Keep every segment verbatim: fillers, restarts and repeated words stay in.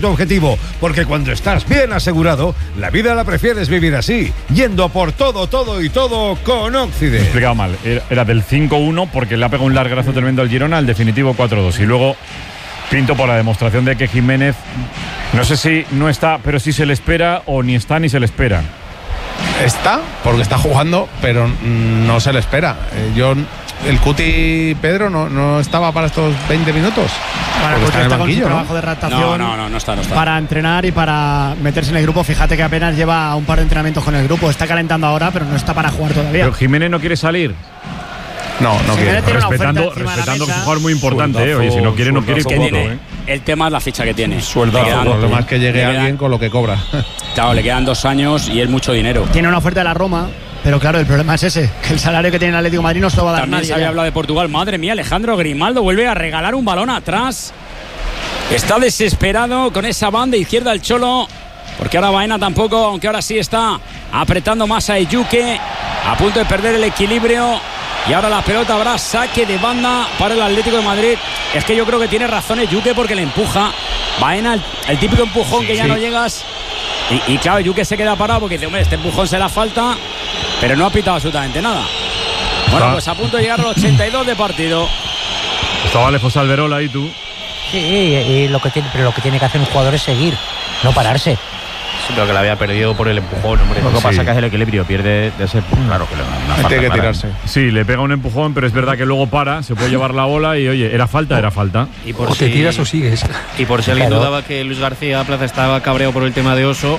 tu objetivo, porque cuando estás bien asegurado, la vida la prefieres vivir así, yendo por todo, todo y todo con Occident. Me he explicado mal, era, era del cinco uno porque le ha pegado un largazo tremendo al Girona, al definitivo cuatro dos. Y luego Pinto por la demostración de que Jiménez, no sé si no está, pero sí se le espera, o ni está ni se le espera. Está, porque está jugando, pero no se le espera. Eh, yo... El Cuti Pedro no, no estaba para estos veinte minutos. Bueno, el Cuti está, está banquillo, con su ¿no? trabajo de adaptación. No, no, no, no está, no está. Para entrenar y para meterse en el grupo. Fíjate que apenas lleva un par de entrenamientos con el grupo. Está calentando ahora, pero no está para jugar todavía. Pero Jiménez no quiere salir. No, no quiere. Respetando, respetando que es un jugador muy importante, sueldazo, eh, oye, si no quiere, no quiere. Que tiene, eh. El tema es la ficha que tiene. Sueldazo. El problema es que llegue quedan, alguien con lo que cobra. Claro, le quedan dos años y es mucho dinero. Tiene una oferta de la Roma. Pero claro, el problema es ese, que el salario que tiene el Atlético de Madrid no se lo va a dar También nadie. se había hablado de Portugal. Madre mía, Alejandro Grimaldo vuelve a regalar un balón atrás. Está desesperado con esa banda izquierda el Cholo, porque ahora Baena tampoco, aunque ahora sí está apretando más a Eyuke, a punto de perder el equilibrio. Y ahora la pelota habrá saque de banda para el Atlético de Madrid. Es que yo creo que tiene razón Eyuke porque le empuja. Baena, el, el típico empujón sí, que ya sí. no llegas. Y, y claro, Eyuke se queda parado porque dice, hombre, este empujón se la falta, pero no ha pitado absolutamente nada. Bueno, pues a punto de llegar al ochenta y dos de partido. Estaba lejos Alberola ahí tú. Sí, y lo que tiene, pero lo que tiene que hacer un jugador es seguir, no pararse. Sí, pero que la había perdido por el empujón, hombre. Lo que sí. pasa es que es el equilibrio, pierde de ese. Claro que le una falta tiene que clara. tirarse. Sí, le pega un empujón, pero es verdad que luego para, se puede llevar la bola y oye, era falta, era falta. Y por o si, te tiras o sigues. Y por si alguien Claro. dudaba que Luis García Plaza estaba cabreado por el tema de Oso,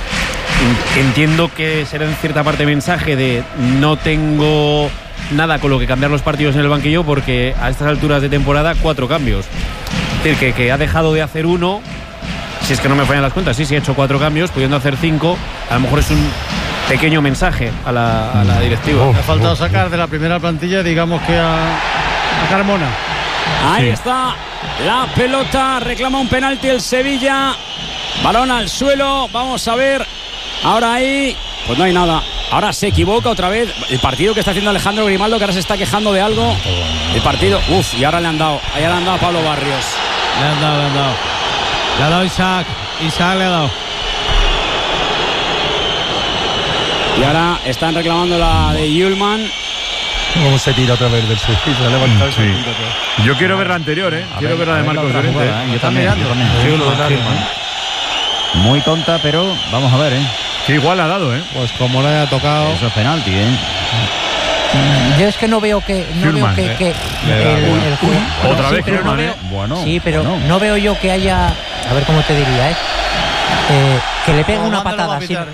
entiendo que será en cierta parte mensaje de no tengo nada con lo que cambiar los partidos en el banquillo, porque a estas alturas de temporada cuatro cambios. Es decir, que, que ha dejado de hacer uno. Si es que no me fallan las cuentas, sí, sí, he hecho cuatro cambios, pudiendo hacer cinco. A lo mejor es un pequeño mensaje a la, a la directiva. Le ha faltado sacar de la primera plantilla, digamos que a, a Carmona. Ahí Sí. está la pelota, reclama un penalti el Sevilla. Balón al suelo, vamos a ver. Ahora ahí, pues no hay nada. Ahora se equivoca otra vez. El partido que está haciendo Alejandro Grimaldo, que ahora se está quejando de algo. El partido, uff, y ahora le han dado. Ahí le han dado a Pablo Barrios. Le han dado, le han dado. Le ha dado Isaac. Isaac le ha dado. Y ahora están reclamando la de Yulman. ¿Cómo se tira otra vez del Sevilla? Se ha levantado y se Sí. tira otra vez. Yo quiero ver la anterior, ¿eh? A Quiero ver, ver la de a ver Marcos otra Llorente. jugada, ¿eh? Yo también, yo también. Sí, lo de Gilman. Muy tonta, pero vamos a ver, ¿eh? Que igual ha dado, ¿eh? Pues como le haya tocado. Eso es penalti, ¿eh? Yo es que no veo que no Hülman, veo que, que Le da el, bueno. el juego- bueno, Otra sí, vez pero no Hülman, veo- ¿eh? Bueno, sí, pero bueno. no veo yo que haya, a ver cómo te diría, ¿eh? Eh, que le pegue una ¿Cuándo lo va patada a así. pitar?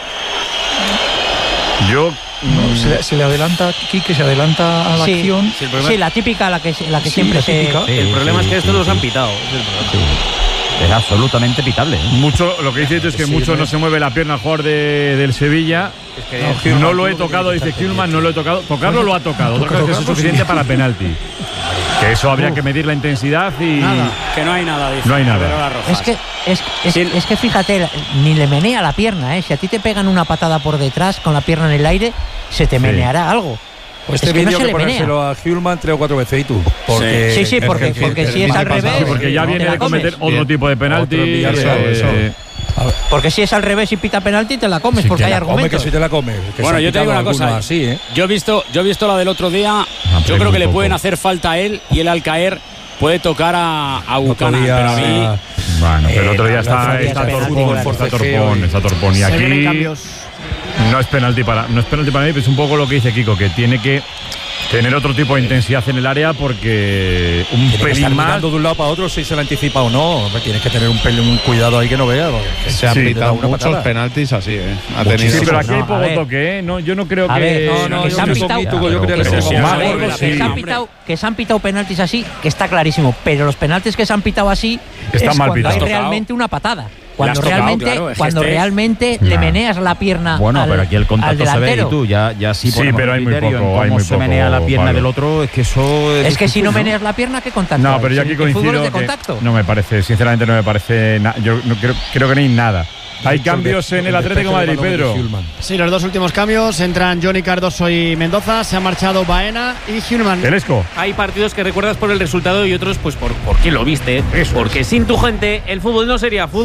Yo. No, se, le, se le adelanta, Quique se adelanta a la Sí, acción. Sí, el problema- sí, la típica, la que, la que Sí, siempre la se... típica. Sí, El problema sí, es que estos sí, los sí. han pitado. Es el problema. Sí. Es absolutamente pitable, ¿eh? Mucho, lo que dice es que Sí, mucho no. no se mueve la pierna al jugador de, del Sevilla. que No, lo he tocado, dice Hülman, no lo he tocado. Tocarlo lo ha tocado. Otra cosa es que eso es suficiente para penalti. Que eso habría que medir la intensidad y. Nada, que no hay nada, dice. No hay nada. Pero las rojas. Es que, es, es, Sí. es que fíjate, la- ni le menea la pierna, ¿eh? Si a ti te pegan una patada por detrás con la pierna en el aire, se te Sí. meneará algo. Pues Es este que no vídeo se que le menea. ponérselo a Hülman tres o cuatro veces y tú. Porque Sí, sí, porque- es que- porque es si que es más al que revés, pasado, Sí, porque ya no viene te la de cometer comes. otro tipo de penalti. Otro pillarse, eh, eso. Porque si es al revés y pita penalti, te la comes, Sí, porque que hay la Come argumentos. que si te la comes. que Bueno, se yo han te digo quitado una cosa. algunos así, ¿eh? Yo he visto, yo he visto la del otro día. pero Yo creo muy que le poco. pueden hacer falta a él y él al caer puede tocar a, a Buchanan. día- Pero a mí Bueno, pero el Eh, otro día el está, otro día está es penalti, torpón, claro. está torpón, está torpón. Y Se vienen aquí cambios. no es penalti para, no es penalti para mí, pero es un poco lo que dice Kiko, que tiene que tener otro tipo de intensidad en el área porque un Tiene que estar pelín más. mirando de un lado para otro si se la anticipa o no. Hombre, tienes que tener un pelín, un cuidado ahí que no veas. porque Se han Sí, pitado una muchos patada. penaltis así, ¿eh? Ha Muchísimo. tenido. Sí, pero aquí No, hay a poco ver. toque, ¿eh? No, yo no creo A que. ver, No, no, que yo se han pienso pitado- que tú, yo quería que que se- se más más gordo, que sí. se han pitado, que se han pitado penaltis así, que está clarísimo, pero los penaltis que se han pitado así Están es mal cuando hay pitados. realmente una patada. Cuando has tocado, realmente, claro, es que cuando este es- realmente le Nah. meneas la pierna Bueno, al, pero aquí el al contacto se ve delantero. y tú ya, ya sí Sí, ponemos pero el hay muy criterio poco, en hay cómo muy se poco, menea la pierna Pablo. del otro, es que eso es, Es que si difícil, no meneas la pierna, ¿qué contacto No, hay? pero yo Si aquí el fútbol es coincido de que contacto. no me parece, sinceramente no me parece, na- yo no creo, creo que no hay nada. Hay cambios en el Atlético de Madrid, Pedro. Sí, los dos últimos cambios. Entran Johnny Cardoso y Mendoza. Se ha marchado Baena y Hillman. Telesco. Hay partidos que recuerdas por el resultado y otros pues por, por qué lo viste. Porque sin tu gente el fútbol no sería fútbol.